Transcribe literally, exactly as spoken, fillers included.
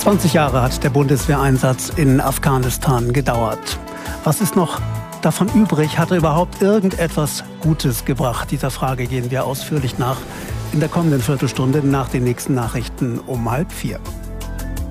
zwanzig Jahre hat der Bundeswehreinsatz in Afghanistan gedauert. Was ist noch davon übrig? Hat er überhaupt irgendetwas Gutes gebracht? Dieser Frage gehen wir ausführlich nach in der kommenden Viertelstunde nach den nächsten Nachrichten um halb vier.